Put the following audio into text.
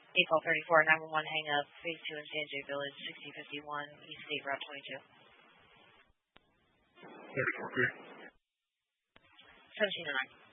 April 34, 911 hang up, phase 2 in San Jose Village, 6051 East State Route 22. 34, good. 1709.